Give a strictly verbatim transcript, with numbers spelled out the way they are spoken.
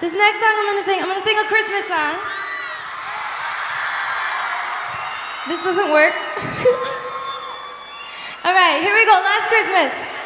This next song I'm gonna sing, I'm gonna sing a Christmas song. This doesn't work. All right, here we go, Last Christmas.